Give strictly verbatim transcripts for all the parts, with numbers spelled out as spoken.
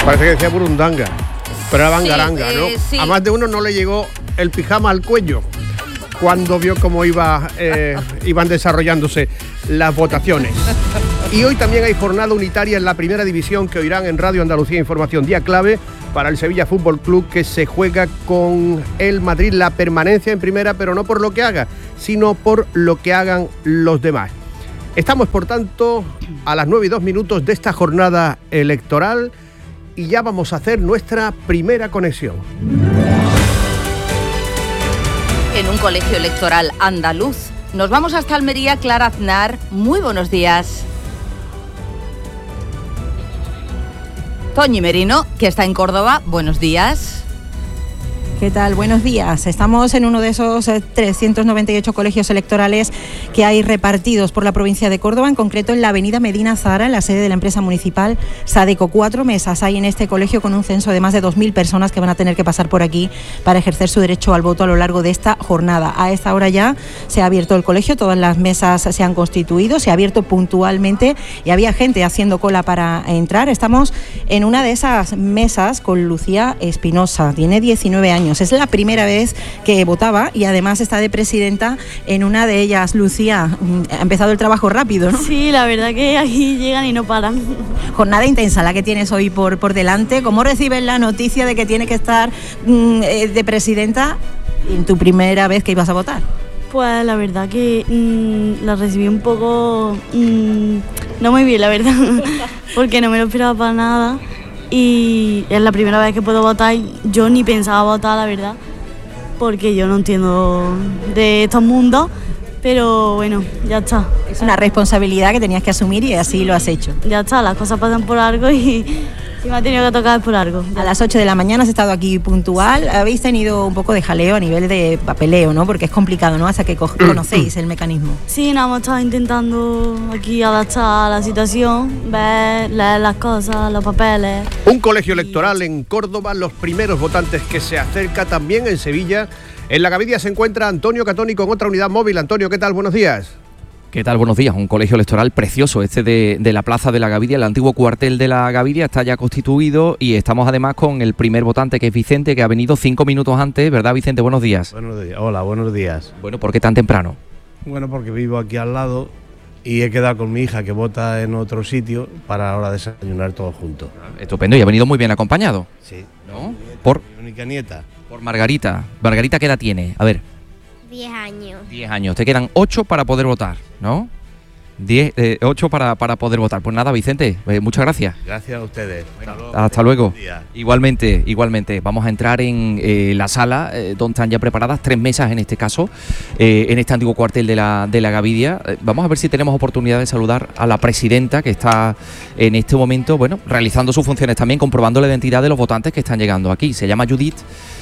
Parece que decía burundanga, pero era bangaranga, sí, ¿no? eh, sí. A más de uno no le llegó el pijama al cuello cuando vio cómo iba, eh, iban desarrollándose las votaciones. Y hoy también hay jornada unitaria en la primera división que oirán en Radio Andalucía Información. Día clave para el Sevilla Fútbol Club, que se juega con el Madrid la permanencia en primera, pero no por lo que haga, sino por lo que hagan los demás. Estamos, por tanto, a las nueve y dos minutos de esta jornada electoral y ya vamos a hacer nuestra primera conexión. En un colegio electoral andaluz. Nos vamos hasta Almería. Clara Aznar, muy buenos días. Toñi Merino, que está en Córdoba, buenos días. ¿Qué tal? Buenos días. Estamos en uno de esos trescientos noventa y ocho colegios electorales que hay repartidos por la provincia de Córdoba, en concreto en la avenida Medina Zahara, en la sede de la empresa municipal Sadeco. Cuatro mesas hay en este colegio con un censo de más de dos mil personas que van a tener que pasar por aquí para ejercer su derecho al voto a lo largo de esta jornada. A esta hora ya se ha abierto el colegio, todas las mesas se han constituido, se ha abierto puntualmente y había gente haciendo cola para entrar. Estamos en una de esas mesas con Lucía Espinosa, tiene diecinueve años. Es la primera vez que votaba y además está de presidenta en una de ellas. Lucía, ha empezado el trabajo rápido, ¿no? Sí, la verdad que aquí llegan y no paran. Jornada intensa la que tienes hoy por, por delante. ¿Cómo recibes la noticia de que tienes que estar mmm, de presidenta en tu primera vez que ibas a votar? Pues la verdad que mmm, la recibí un poco... Mmm, no muy bien, la verdad, porque no me lo esperaba para nada. Y es la primera vez que puedo votar. Yo ni pensaba votar, la verdad, porque yo no entiendo de estos mundos, pero bueno, ya está. Es una responsabilidad que tenías que asumir y así lo has hecho. Ya está, las cosas pasan por algo y si me ha tenido que tocar por algo. A las ocho de la mañana has estado aquí puntual. Habéis tenido un poco de jaleo a nivel de papeleo, ¿no? Porque es complicado, ¿no? Hasta que co- conocéis el mecanismo. Sí, nos hemos estado intentando aquí adaptar a la situación, ver, leer las cosas, los papeles. Un colegio electoral en Córdoba, los primeros votantes que se acerca también en Sevilla. En la Gavidia se encuentra Antonio Catoni con otra unidad móvil. Antonio, ¿qué tal? Buenos días. ¿Qué tal? Buenos días. Un colegio electoral precioso, este de, de la Plaza de la Gavidia, el antiguo cuartel de la Gavidia, está ya constituido y estamos además con el primer votante, que es Vicente, que ha venido cinco minutos antes, ¿verdad, Vicente? Buenos días. Buenos días. Hola, buenos días. Bueno, ¿por qué tan temprano? Bueno, porque vivo aquí al lado y he quedado con mi hija que vota en otro sitio para ahora desayunar todos juntos. Estupendo, y ha venido muy bien acompañado. Sí. ¿No? Por, Mi única nieta. por Margarita. Margarita, ¿qué edad tiene? A ver. Diez años. Diez años. Te quedan ocho para poder votar, ¿no? Diez, eh, ocho para, para poder votar. Pues nada, Vicente, eh, muchas gracias. Gracias a ustedes. Bueno, hasta luego. hasta luego. Buen día. Igualmente, igualmente. Vamos a entrar en eh, la sala eh, donde están ya preparadas tres mesas en este caso, eh, en este antiguo cuartel de la, de la Gavidia. Eh, vamos a ver si tenemos oportunidad de saludar a la presidenta, que está en este momento, bueno, realizando sus funciones también, comprobando la identidad de los votantes que están llegando aquí. Se llama Judith.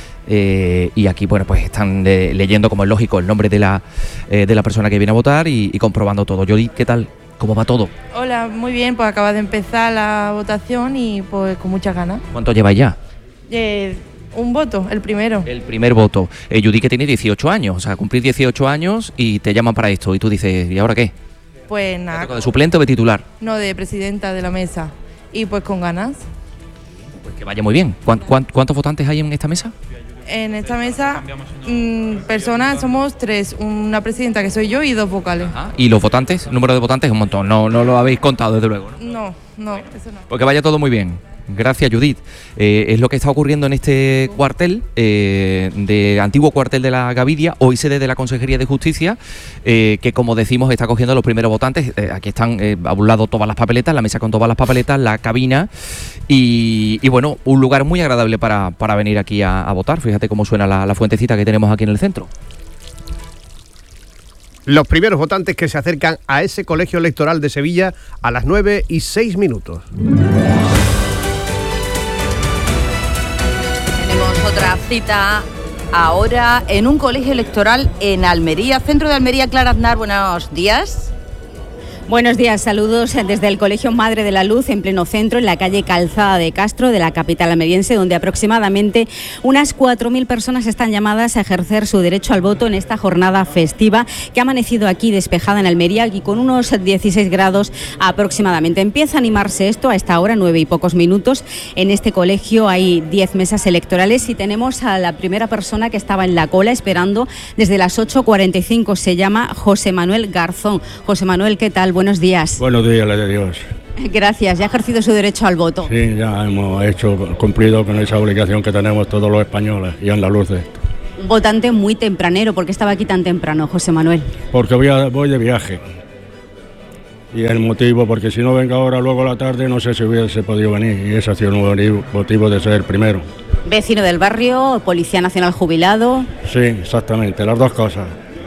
Eh, y aquí, bueno, pues están eh, leyendo, como es lógico, el nombre de la eh, de la persona que viene a votar y, y comprobando todo. Judith, ¿qué tal? ¿Cómo va todo? Hola, muy bien, pues acaba de empezar la votación y pues con muchas ganas. ¿Cuánto lleváis ya? Eh, un voto, el primero. El primer voto. Eh, Judith, que tiene dieciocho años, o sea, cumplir dieciocho años y te llaman para esto y tú dices, ¿y ahora qué? Pues ¿Te nada, toca de suplente o de titular? no, de presidenta de la mesa. Y pues con ganas. Pues que vaya muy bien. ¿Cuán- cuán- ¿Cuántos votantes hay en esta mesa? En esta mesa, mmm, personas somos tres, una presidenta que soy yo y dos vocales. Ah, ¿y los votantes? El número de votantes es un montón, no, no lo habéis contado desde luego, ¿no? No, no, eso no. Pues que vaya todo muy bien. Gracias, Judith. Eh, es lo que está ocurriendo en este cuartel, eh, de antiguo cuartel de la Gavidia, hoy sede de la Consejería de Justicia, eh, que como decimos está cogiendo a los primeros votantes. Eh, aquí están eh, a un lado todas las papeletas, la mesa con todas las papeletas, la cabina y, y bueno, un lugar muy agradable para, para venir aquí a, a votar. Fíjate cómo suena la, la fuentecita que tenemos aquí en el centro. Los primeros votantes que se acercan a ese colegio electoral de Sevilla a las nueve y seis minutos. Tenemos otra cita ahora en un colegio electoral en Almería, centro de Almería. Clara Aznar, buenos días. Buenos días, saludos desde el Colegio Madre de la Luz en pleno centro, en la calle Calzada de Castro de la capital almeriense, donde aproximadamente unas cuatro mil personas están llamadas a ejercer su derecho al voto en esta jornada festiva que ha amanecido aquí despejada en Almería y con unos dieciséis grados aproximadamente. Empieza a animarse esto a esta hora, nueve y pocos minutos. En este colegio hay diez mesas electorales y tenemos a la primera persona que estaba en la cola esperando desde las ocho cuarenta y cinco. Se llama José Manuel Garzón. José Manuel, ¿qué tal? Buenos días. Buenos días, le de Dios. Gracias. ¿Ya ha ejercido su derecho al voto? Sí, ya hemos hecho, cumplido con esa obligación que tenemos todos los españoles y andaluces. Un votante muy tempranero. ¿Por qué estaba aquí tan temprano, José Manuel? Porque voy, a, voy de viaje. Y el motivo, porque si no vengo ahora luego a la tarde, no sé si hubiese podido venir. Y ese ha sido un motivo de ser primero. Vecino del barrio, Policía Nacional jubilado. Sí, exactamente, las dos cosas.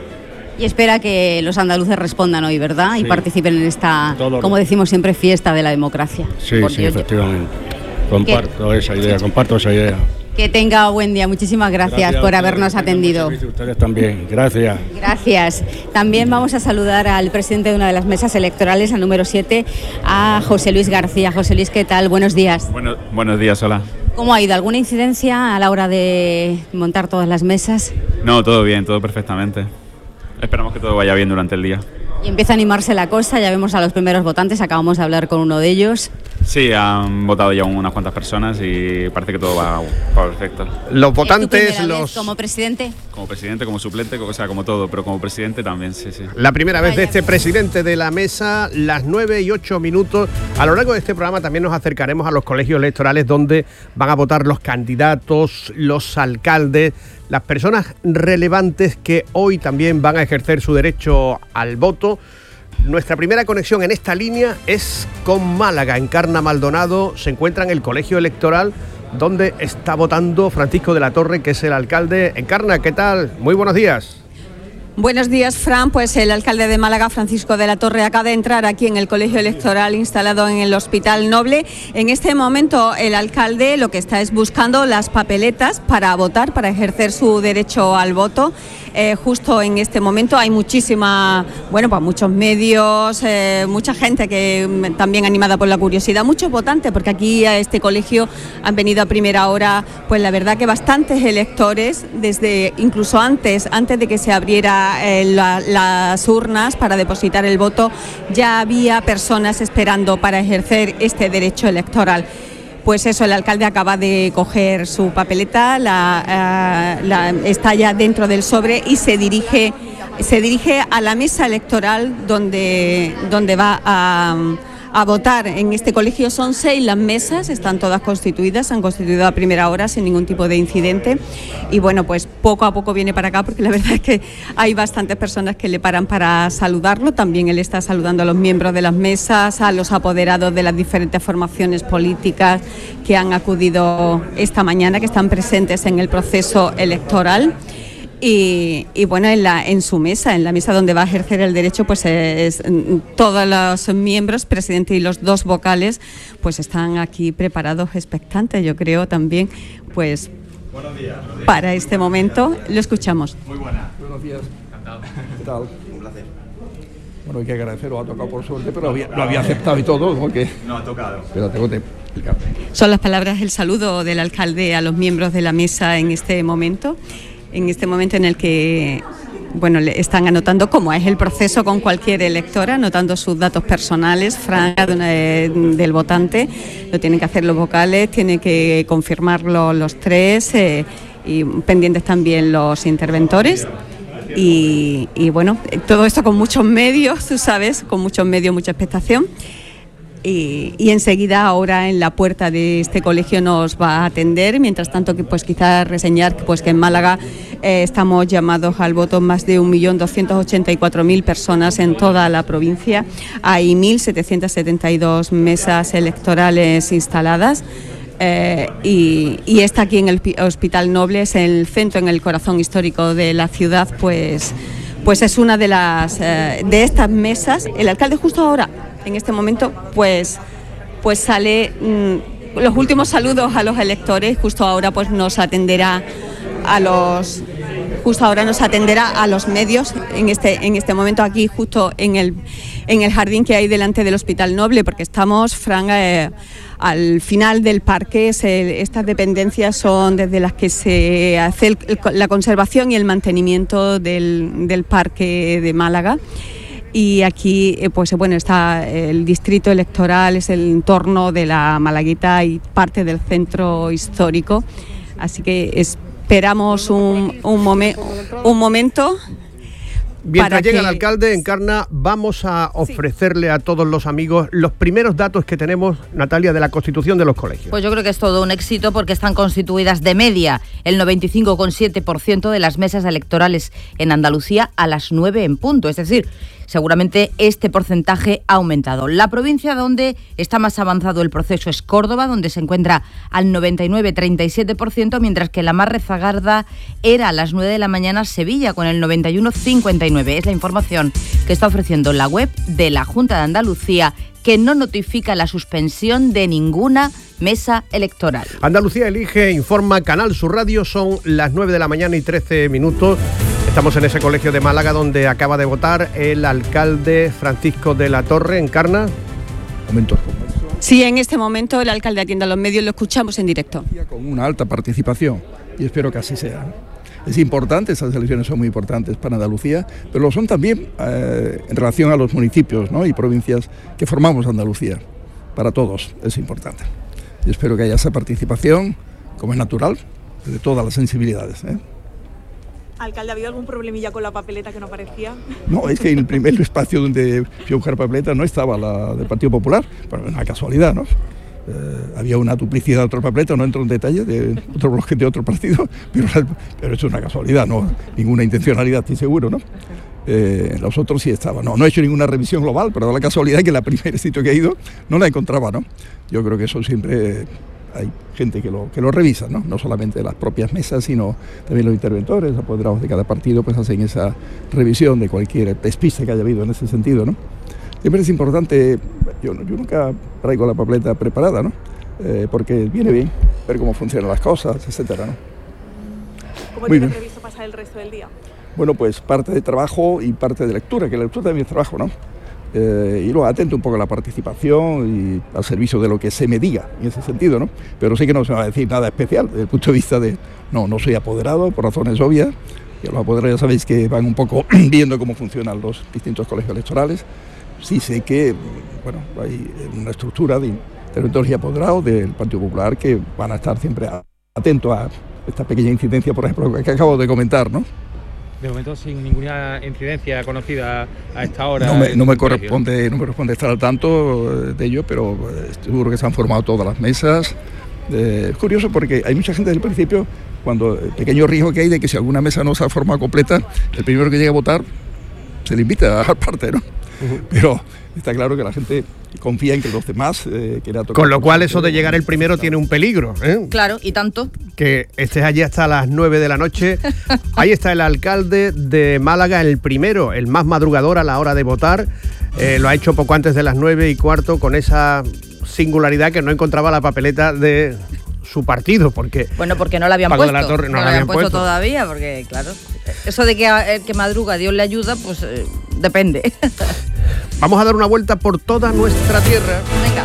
Y espera que los andaluces respondan hoy, ¿verdad? Sí. Y participen en esta, Todo como decimos siempre, fiesta de la democracia. Sí, Por sí, Dios, efectivamente. Yo... Comparto ¿Qué? esa idea, comparto esa idea. Que tenga buen día. Muchísimas gracias, gracias por habernos atendido. Ustedes también. Gracias. Gracias. También vamos a saludar al presidente de una de las mesas electorales, al número siete, a José Luis García. José Luis, ¿qué tal? Buenos días. Bueno, buenos días, hola. ¿Cómo ha ido? ¿Alguna incidencia a la hora de montar todas las mesas? No, todo bien, todo perfectamente. Esperamos que todo vaya bien durante el día. Y empieza a animarse la cosa, ya vemos a los primeros votantes, acabamos de hablar con uno de ellos. Sí, han votado ya unas cuantas personas y parece que todo va, va perfecto. Los votantes, los... ¿Como presidente? Como presidente, como suplente, o sea, como todo, pero como presidente también, sí, sí. La primera vez de este presidente de la mesa, las nueve y ocho minutos. A lo largo de este programa también nos acercaremos a los colegios electorales donde van a votar los candidatos, los alcaldes, las personas relevantes que hoy también van a ejercer su derecho al voto. Nuestra primera conexión en esta línea es con Málaga. Encarna Maldonado se encuentra en el colegio electoral donde está votando Francisco de la Torre, que es el alcalde. Encarna, ¿qué tal? Muy buenos días. Buenos días, Fran. Pues el alcalde de Málaga, Francisco de la Torre, acaba de entrar aquí en el colegio electoral instalado en el Hospital Noble. En este momento el alcalde lo que está es buscando las papeletas para votar, para ejercer su derecho al voto. Eh, justo en este momento hay muchísima, bueno, pues muchos medios, eh, mucha gente que también animada por la curiosidad, muchos votantes, porque aquí a este colegio han venido a primera hora, pues la verdad que bastantes electores, desde incluso antes, antes de que se abriera eh, la, las urnas para depositar el voto, ya había personas esperando para ejercer este derecho electoral. Pues eso, el alcalde acaba de coger su papeleta, la, uh, la, está ya dentro del sobre y se dirige, se dirige a la mesa electoral donde, donde va a, a votar. En este colegio son seis las mesas, están todas constituidas, se han constituido a primera hora sin ningún tipo de incidente y bueno, pues poco a poco viene para acá porque la verdad es que hay bastantes personas que le paran para saludarlo. También él está saludando a los miembros de las mesas, a los apoderados de las diferentes formaciones políticas que han acudido esta mañana, que están presentes en el proceso electoral. Y, y bueno, en, la, en su mesa, en la mesa donde va a ejercer el derecho, pues es, todos los miembros, presidente y los dos vocales, pues están aquí preparados, expectantes, yo creo también, pues buenos días, buenos días. Para este momento. Lo escuchamos. Muy buenas. Buenos días. Encantado. ¿Qué tal? Un placer. Bueno, hay que agradecerlo, ha tocado por suerte, pero había, lo había aceptado y todo, ¿no? Que... No, ha tocado. Pero tengo que explicar. Son las palabras, el saludo del alcalde a los miembros de la mesa en este momento. En este momento en el que bueno, le están anotando, como es el proceso con cualquier electora, anotando sus datos personales, franja de del votante, lo tienen que hacer los vocales, tienen que confirmarlo los tres eh, y pendientes también los interventores. Y, y bueno, todo esto con muchos medios, tú sabes, con muchos medios, mucha expectación. Y, y enseguida ahora en la puerta de este colegio nos va a atender. Mientras tanto, que pues quizás reseñar pues que en Málaga eh, estamos llamados al voto más de un millón doscientos ochenta y cuatro mil personas en toda la provincia. Hay mil setecientas setenta y dos mesas electorales instaladas. Eh, y, y está aquí en el Hospital Noble, es el centro, en el corazón histórico de la ciudad, pues, pues es una de las eh, de estas mesas. El alcalde justo ahora, en este momento, pues, pues sale mmm, los últimos saludos a los electores. Justo ahora pues nos atenderá a los justo ahora nos atenderá a los medios en este en este momento aquí justo en el en el jardín que hay delante del Hospital Noble, porque estamos, Fran, eh, al final del parque. Se, estas dependencias son desde las que se hace el, el, la conservación y el mantenimiento del, del parque de Málaga. Y aquí, pues bueno, está el distrito electoral, es el entorno de la Malaguita y parte del centro histórico. Así que esperamos un, un, momen, un momento. Mientras llega que... el alcalde, Encarna, vamos a ofrecerle a todos los amigos los primeros datos que tenemos, Natalia, de la constitución de los colegios. Pues yo creo que es todo un éxito porque están constituidas de media el noventa y cinco coma siete por ciento de las mesas electorales en Andalucía a las nueve en punto. Es decir, seguramente este porcentaje ha aumentado. La provincia donde está más avanzado el proceso es Córdoba, donde se encuentra al noventa y nueve coma treinta y siete por ciento, mientras que la más rezagarda era a las nueve de la mañana Sevilla, con el noventa y uno coma cincuenta y nueve. Es la información que está ofreciendo la web de la Junta de Andalucía, que no notifica la suspensión de ninguna mesa electoral. Andalucía Elige, informa Canal Sur Radio, son las nueve de la mañana y trece minutos. Estamos en ese colegio de Málaga donde acaba de votar el alcalde Francisco de la Torre. Encarna. Momento. Sí, en este momento el alcalde atiende a los medios, lo escuchamos en directo. Con una alta participación y espero que así sea. Es importante, estas elecciones son muy importantes para Andalucía, pero lo son también eh, en relación a los municipios, ¿no?, y provincias que formamos Andalucía. Para todos es importante. Y espero que haya esa participación, como es natural, de todas las sensibilidades, ¿eh? Alcalde, ¿ha habido algún problemilla con la papeleta que no aparecía? No, es que en el primer espacio donde fui a buscar papeleta no estaba la del Partido Popular, pero una casualidad, ¿no? Eh, había una duplicidad de otra papeleta, no entro en detalle, de otro bloque de otro partido, pero, pero eso es una casualidad, no ninguna intencionalidad, estoy seguro, ¿no? Eh, los otros sí estaban. No, no he hecho ninguna revisión global, pero da la casualidad que la primer sitio que he ido no la encontraba, ¿no? Yo creo que eso siempre... Hay gente que lo, que lo revisa, ¿no? No solamente las propias mesas, sino también los interventores, apoderados de cada partido, pues hacen esa revisión de cualquier despiste que haya habido en ese sentido, ¿no? Siempre es importante, yo, yo nunca traigo la papeleta preparada, ¿no? Eh, porque viene bien ver cómo funcionan las cosas, etcétera, ¿no? ¿Cómo tiene previsto pasar el resto del día? Bueno, pues parte de trabajo y parte de lectura, que la lectura también es trabajo, ¿no? Eh, y luego atento un poco a la participación y al servicio de lo que se me diga en ese sentido, ¿no? Pero sí que no se va a decir nada especial desde el punto de vista de, no, no soy apoderado por razones obvias, y los apoderados ya sabéis que van un poco viendo cómo funcionan los distintos colegios electorales. Sí sé que, bueno, hay una estructura de interventores y apoderados del Partido Popular que van a estar siempre atentos a esta pequeña incidencia, por ejemplo, que acabo de comentar, ¿no? De momento sin ninguna incidencia conocida a esta hora. No me, no me corresponde, no me corresponde estar al tanto de ello, pero seguro que se han formado todas las mesas. Eh, es curioso porque hay mucha gente desde el principio, cuando el pequeño riesgo que hay de que si alguna mesa no se ha formado completa, el primero que llegue a votar se le invita a dar parte, ¿no? Uh-huh. Pero está claro que la gente confía en que los demás eh, que Con lo cual eso de llegar el primero tiene un peligro, ¿eh? Claro, y tanto. Que estés allí hasta las nueve de la noche. Ahí está el alcalde de Málaga, el primero, el más madrugador a la hora de votar. Eh, lo ha hecho poco antes de las nueve y cuarto, con esa singularidad que no encontraba la papeleta de su partido, porque... Bueno, porque no la habían Paco puesto. de la Torre no, no la la habían puesto, puesto todavía, porque claro, eso de que el que madruga Dios le ayuda, pues eh, depende. Vamos a dar una vuelta por toda nuestra tierra. Venga.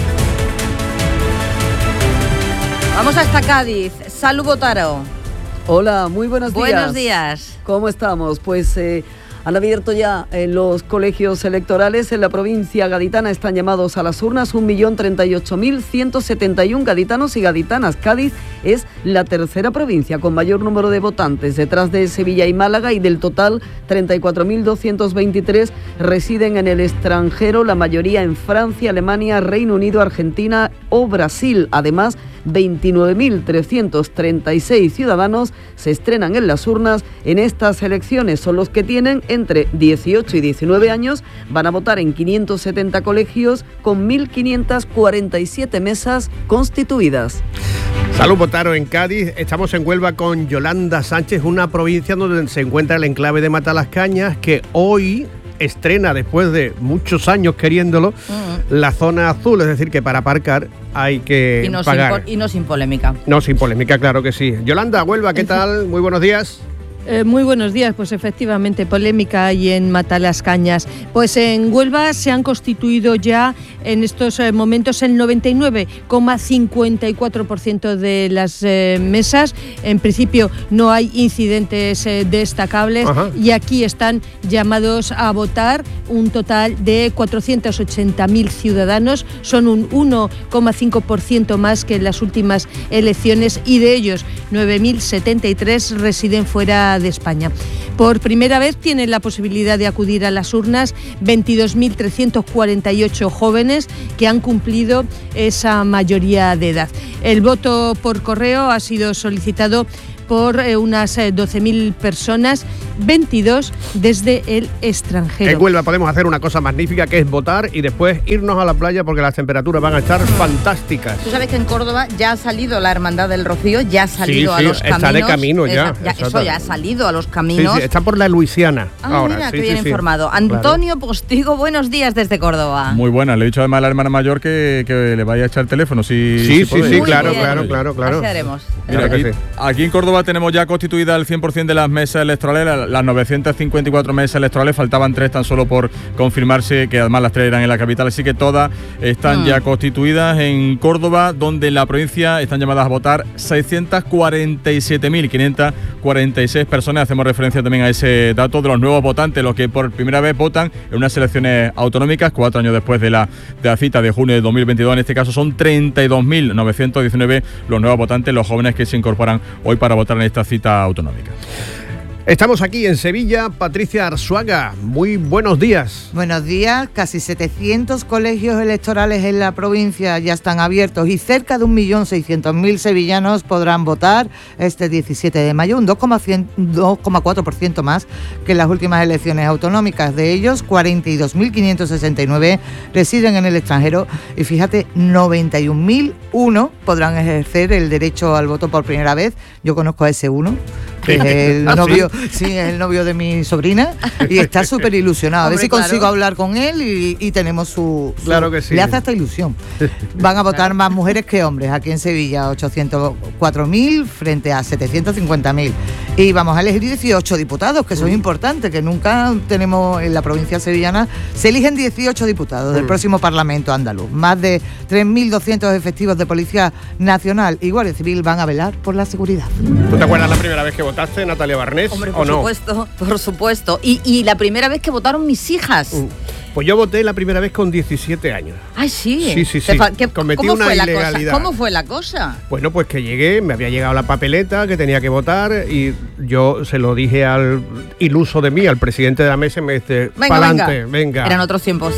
Vamos hasta Cádiz. Salud, Botaro. Hola, muy buenos días. Buenos días. ¿Cómo estamos? Pues eh, han abierto ya eh, los colegios electorales en la provincia gaditana. Están llamados a las urnas un millón treinta y ocho mil ciento setenta y uno gaditanos y gaditanas. Cádiz es la tercera provincia con mayor número de votantes, detrás de Sevilla y Málaga, y del total treinta y cuatro mil doscientos veintitrés residen en el extranjero, la mayoría en Francia, Alemania, Reino Unido, Argentina o Brasil. Además, veintinueve mil trescientos treinta y seis ciudadanos se estrenan en las urnas en estas elecciones. Son los que tienen entre dieciocho y diecinueve años. Van a votar en quinientos setenta colegios con mil quinientas cuarenta y siete mesas constituidas. Salud, Botaro, en Cádiz. Estamos en Huelva con Yolanda Sánchez, una provincia donde se encuentra el enclave de Matalascañas, que hoy estrena, después de muchos años queriéndolo, uh-huh. la zona azul, es decir, que para aparcar hay que y no pagar. Sin po- y no sin polémica. No sin polémica, claro que sí. Yolanda, Huelva, ¿qué tal? Muy buenos días. Eh, muy buenos días, pues efectivamente, polémica hay en Matalascañas. Pues en Huelva se han constituido ya en estos eh, momentos el noventa y nueve coma cincuenta y cuatro por ciento de las eh, mesas. En principio no hay incidentes eh, destacables. Ajá. Y aquí están llamados a votar un total de cuatrocientos ochenta mil ciudadanos. Son un uno coma cinco por ciento más que en las últimas elecciones y de ellos nueve mil setenta y tres residen fuera de España. Por primera vez tienen la posibilidad de acudir a las urnas veintidós mil trescientos cuarenta y ocho jóvenes que han cumplido esa mayoría de edad. El voto por correo ha sido solicitado por eh, unas eh, doce mil personas, veintidós desde el extranjero. En Huelva podemos hacer una cosa magnífica, que es votar y después irnos a la playa, porque las temperaturas van a estar fantásticas. Tú sabes que en Córdoba ya ha salido la Hermandad del Rocío, ya ha salido sí, a sí, los caminos. está de camino ya. ya eso ya ha salido a los caminos. Sí, sí, está por la Luisiana. Ah, ahora. mira, sí, qué bien sí, informado. Sí. Antonio claro. Postigo, buenos días desde Córdoba. Muy buena, le he dicho además a la hermana mayor que, que le vaya a echar el teléfono. Si, sí, si sí, sí, claro, claro, claro, claro. Así haremos. Mira, claro aquí, que sí. aquí en Córdoba tenemos ya constituida el cien por ciento de las mesas electorales, las novecientas cincuenta y cuatro mesas electorales, faltaban tres tan solo por confirmarse, que además las tres eran en la capital, así que todas están mm. ya constituidas en Córdoba, donde en la provincia están llamadas a votar seiscientas cuarenta y siete mil quinientas cuarenta y seis personas. Hacemos referencia también a ese dato de los nuevos votantes, los que por primera vez votan en unas elecciones autonómicas, cuatro años después de la, de la cita de junio de dos mil veintidós. En este caso son treinta y dos mil novecientos diecinueve los nuevos votantes, los jóvenes que se incorporan hoy para votar en esta cita autonómica. Estamos aquí en Sevilla. Patricia Arzuaga, muy buenos días. Buenos días. Casi setecientos colegios electorales en la provincia ya están abiertos y cerca de un millón seiscientos mil sevillanos podrán votar este diecisiete de mayo, un dos coma cuatro por ciento más que en las últimas elecciones autonómicas. De ellos, cuarenta y dos mil quinientos sesenta y nueve residen en el extranjero y fíjate, noventa y un mil uno podrán ejercer el derecho al voto por primera vez. Yo conozco a ese uno, que es el ¿Ah, novio, sí? sí, es el novio de mi sobrina y está súper ilusionado. A ver Hombre, si claro. consigo hablar con él y, y tenemos su, su... Claro que sí. Le hace hasta ilusión. Van a votar más mujeres que hombres. Aquí en Sevilla, ochocientos cuatro mil frente a setecientos cincuenta mil. Y vamos a elegir dieciocho diputados, que eso es importante, que nunca tenemos en la provincia sevillana. Se eligen dieciocho diputados del próximo Parlamento andaluz. Más de tres mil doscientos efectivos de Policía Nacional y Guardia Civil van a velar por la seguridad. ¿Tú te acuerdas la primera vez que votaste, Natalia Barnés? Hombre, ¿o por no? supuesto, por supuesto. Y, y la primera vez que votaron mis hijas. Pues yo voté la primera vez con diecisiete años. Ay, sí. Sí, sí, sí. ¿Qué, Cometí ¿cómo una fue ilegalidad. La cosa? ¿Cómo fue la cosa? Bueno, pues que llegué, me había llegado la papeleta que tenía que votar y yo se lo dije al iluso de mí, al presidente de la mesa, y me dice, venga, pa'lante, venga. venga. Eran otros tiempos.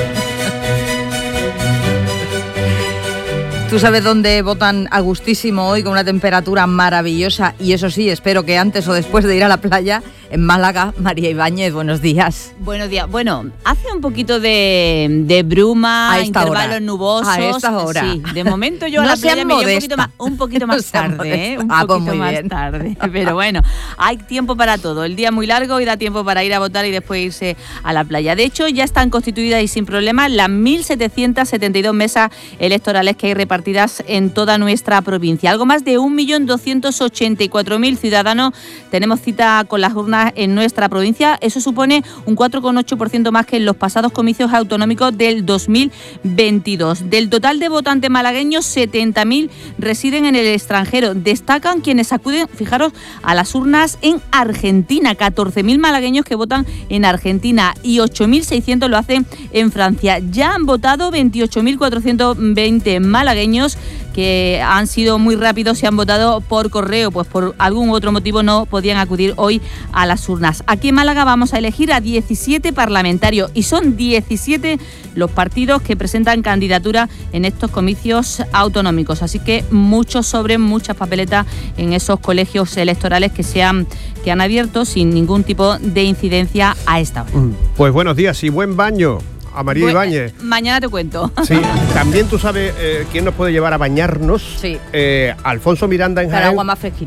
Tú sabes dónde votan a gustísimo hoy con una temperatura maravillosa y eso sí, espero que antes o después de ir a la playa, en Málaga. María Ibáñez, buenos días. Buenos días. Bueno, hace un poquito de, de bruma, a esta intervalos hora. nubosos. A esta hora. Sí, de momento yo no a la playa me iré un poquito más, un poquito más no tarde, ¿eh? Un ah, poquito pues más bien. tarde. Pero bueno, hay tiempo para todo. El día es muy largo y da tiempo para ir a votar y después irse a la playa. De hecho, ya están constituidas y sin problema las mil setecientas setenta y dos mesas electorales que hay repartidas en toda nuestra provincia. Algo más de un millón doscientos ochenta y cuatro mil ciudadanos tenemos cita con las urnas en nuestra provincia. Eso supone un cuatro coma ocho por ciento más que en los pasados comicios autonómicos del dos mil veintidós. Del total de votantes malagueños, setenta mil residen en el extranjero. Destacan quienes acuden, fijaros, a las urnas en Argentina. catorce mil malagueños que votan en Argentina y ocho mil seiscientos lo hacen en Francia. Ya han votado veintiocho mil cuatrocientos veinte malagueños que han sido muy rápidos y han votado por correo, pues por algún otro motivo no podían acudir hoy a las urnas. Aquí en Málaga vamos a elegir a diecisiete parlamentarios y son diecisiete los partidos que presentan candidatura en estos comicios autonómicos, así que muchos sobres, muchas papeletas en esos colegios electorales que se han, que han abierto sin ningún tipo de incidencia a esta hora. Pues buenos días y buen baño a María Bueno, Ibáñez. Mañana te cuento. Sí, también tú sabes eh, quién nos puede llevar a bañarnos. Sí. Eh, Alfonso Miranda en Para Jaén. agua más fresquita.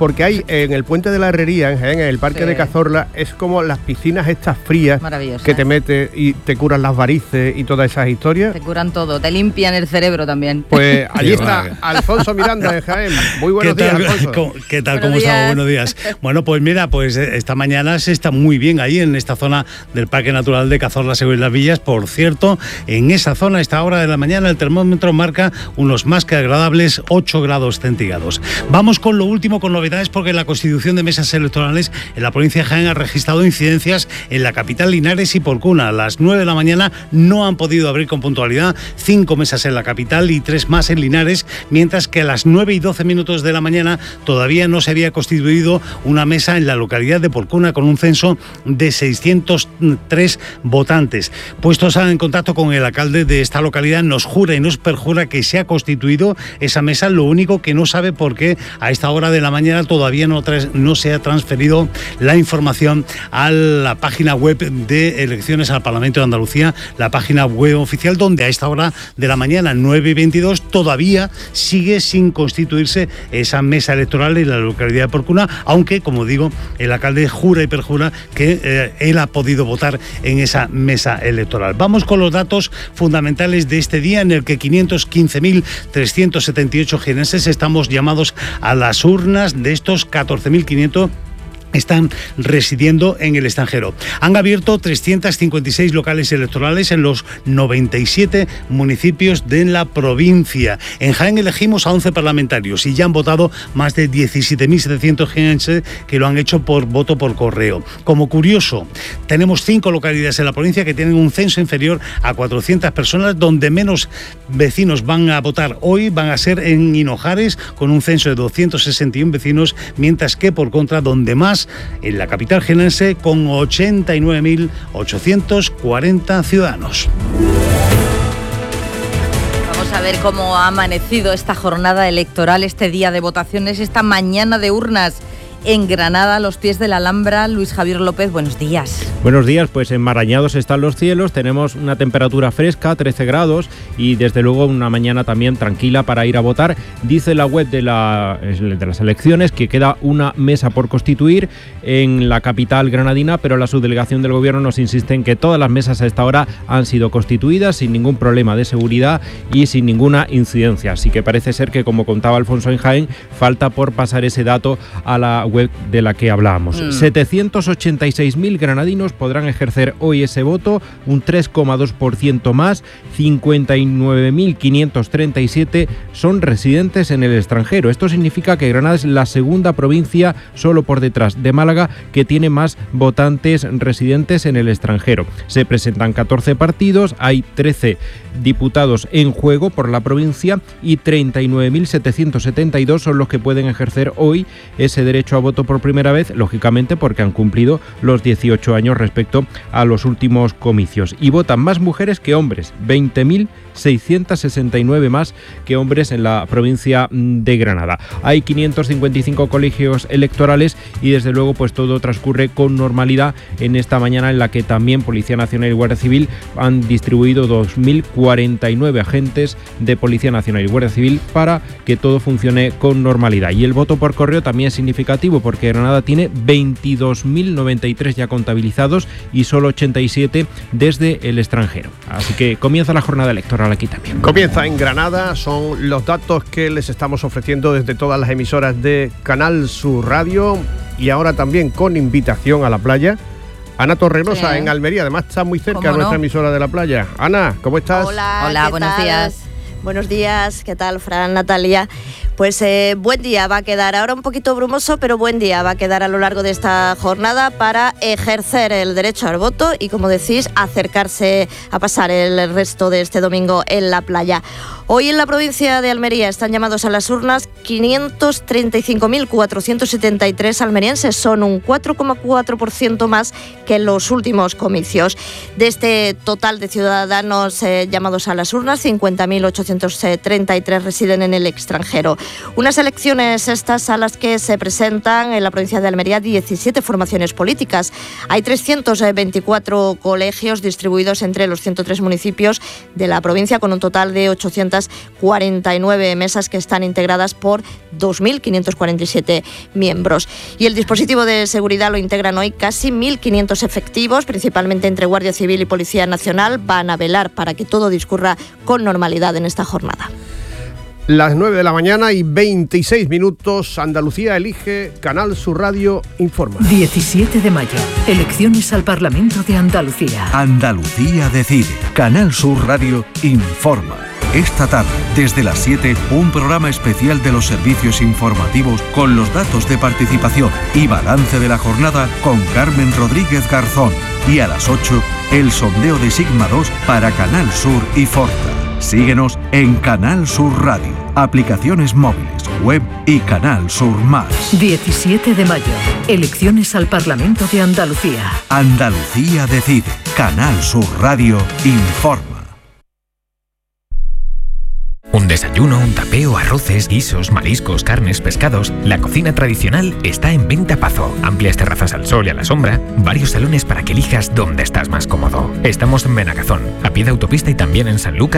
porque hay en el Puente de la Herrería, en Jaén, en el Parque Sí. de Cazorla, es como las piscinas estas frías Maravillosas. que te metes y te curan las varices y todas esas historias. Te curan todo, te limpian el cerebro también. Pues allí Qué está va. Alfonso Miranda en Jaén. Muy buenos ¿Qué días, tal, Alfonso. ¿Cómo, ¿Qué tal? Buenos ¿Cómo estamos? días. Buenos días. Bueno, pues mira, pues eh, esta mañana se está muy bien ahí en esta zona del Parque Natural de Cazorla, Segura y las Villas. Por cierto, en esa zona, a esta hora de la mañana, el termómetro marca unos más que agradables ocho grados centígrados. Vamos con lo último, con novedades, porque la constitución de mesas electorales en la provincia de Jaén ha registrado incidencias en la capital, Linares y Porcuna. A las nueve de la mañana no han podido abrir con puntualidad cinco mesas en la capital y tres más en Linares, mientras que a las nueve y doce minutos de la mañana todavía no se había constituido una mesa en la localidad de Porcuna con un censo de seiscientos tres votantes. Puestos en contacto con el alcalde de esta localidad, nos jura y nos perjura que se ha constituido esa mesa, lo único que no sabe por qué a esta hora de la mañana todavía no, no se ha transferido la información a la página web de elecciones al Parlamento de Andalucía, la página web oficial, donde a esta hora de la mañana, nueve y veintidós, todavía sigue sin constituirse esa mesa electoral en la localidad de Porcuna, aunque, como digo, el alcalde jura y perjura que eh, él ha podido votar en esa mesa electoral. Vamos con los datos fundamentales de este día, en el que quinientos quince mil trescientos setenta y ocho jienenses estamos llamados a las urnas. De estos, catorce mil quinientos están residiendo en el extranjero. Han abierto trescientos cincuenta y seis locales electorales en los noventa y siete municipios de la provincia. En Jaén elegimos a once parlamentarios y ya han votado más de diecisiete mil setecientos jienenses que lo han hecho por voto por correo. Como curioso, tenemos cinco localidades en la provincia que tienen un censo inferior a cuatrocientas personas, donde menos vecinos van a votar hoy van a ser en Hinojares, con un censo de doscientos sesenta y uno vecinos, mientras que por contra, donde más, en la capital jienense, con ochenta y nueve mil ochocientos cuarenta ciudadanos. Vamos a ver cómo ha amanecido esta jornada electoral, este día de votaciones, esta mañana de urnas en Granada, a los pies de la Alhambra. Luis Javier López, buenos días. Buenos días, pues enmarañados están los cielos, tenemos una temperatura fresca, trece grados, y desde luego una mañana también tranquila para ir a votar. Dice la web de, la, de las elecciones que queda una mesa por constituir en la capital granadina, pero la subdelegación del gobierno nos insiste en que todas las mesas a esta hora han sido constituidas sin ningún problema de seguridad y sin ninguna incidencia. Así que parece ser que, como contaba Alfonso en Jaén, falta por pasar ese dato a la web de la que hablábamos. Mm. setecientos ochenta y seis mil granadinos podrán ejercer hoy ese voto, un tres coma dos por ciento más. cincuenta y nueve mil quinientos treinta y siete son residentes en el extranjero. Esto significa que Granada es la segunda provincia, solo por detrás de Málaga, que tiene más votantes residentes en el extranjero. Se presentan catorce partidos, hay trece diputados en juego por la provincia y treinta y nueve mil setecientos setenta y dos son los que pueden ejercer hoy ese derecho a voto por primera vez, lógicamente porque han cumplido los dieciocho años respecto a los últimos comicios. Y votan más mujeres que hombres, veinte mil seiscientos sesenta y nueve más que hombres en la provincia de Granada. Hay quinientos cincuenta y cinco colegios electorales y desde luego pues todo transcurre con normalidad en esta mañana, en la que también Policía Nacional y Guardia Civil han distribuido dos mil cuarenta y nueve agentes de Policía Nacional y Guardia Civil para que todo funcione con normalidad. Y el voto por correo también es significativo, porque Granada tiene veintidós mil noventa y tres ya contabilizados y solo ochenta y siete desde el extranjero. Así que comienza la jornada electoral aquí también. Comienza en Granada, son los datos que les estamos ofreciendo desde todas las emisoras de Canal Sur Radio, y ahora también con invitación a la playa. Ana Torregrosa, sí, en Almería, además está muy cerca de nuestra no? emisora de la playa. Ana, ¿cómo estás? Hola, Hola, buenos tal? días. Buenos días, ¿qué tal, Fran, Natalia? Pues eh, buen día va a quedar, ahora un poquito brumoso, pero buen día va a quedar a lo largo de esta jornada para ejercer el derecho al voto y, como decís, acercarse a pasar el resto de este domingo en la playa. Hoy en la provincia de Almería están llamados a las urnas quinientos treinta y cinco mil cuatrocientos setenta y tres almerienses, son un cuatro coma cuatro por ciento más que en los últimos comicios. De este total de ciudadanos eh, llamados a las urnas, cincuenta mil ochocientos treinta y tres residen en el extranjero. Unas elecciones estas a las que se presentan en la provincia de Almería diecisiete formaciones políticas. Hay trescientos veinticuatro colegios distribuidos entre los ciento tres municipios de la provincia, con un total de ochocientas cuarenta y nueve mesas que están integradas por dos mil quinientos cuarenta y siete miembros. Y el dispositivo de seguridad lo integran hoy casi mil quinientos efectivos, principalmente entre Guardia Civil y Policía Nacional. Van a velar para que todo discurra con normalidad en esta jornada. Las nueve de la mañana y veintiséis minutos, Andalucía elige, Canal Sur Radio informa. diecisiete de mayo, elecciones al Parlamento de Andalucía. Andalucía decide. Canal Sur Radio informa. Esta tarde, desde las siete, un programa especial de los servicios informativos con los datos de participación y balance de la jornada con Carmen Rodríguez Garzón. Y a las ocho, el sondeo de Sigma dos para Canal Sur y Forta. Síguenos en Canal Sur Radio, aplicaciones móviles, web y Canal Sur Más. diecisiete de mayo, elecciones al Parlamento de Andalucía. Andalucía decide. Canal Sur Radio informa. Un desayuno, un tapeo, arroces, guisos, mariscos, carnes, pescados. La cocina tradicional está en Venta Pazo. Amplias terrazas al sol y a la sombra. Varios salones para que elijas dónde estás más cómodo. Estamos en Benagazón, a pie de autopista y también en Sanlúcar.